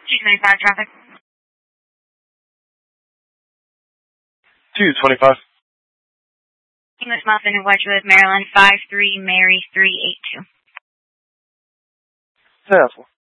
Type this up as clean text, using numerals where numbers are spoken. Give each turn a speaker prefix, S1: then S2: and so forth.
S1: 225 traffic.
S2: 225.
S1: English Muffin in Wedgewood, Maryland, 53 Mary 382.
S2: Successful.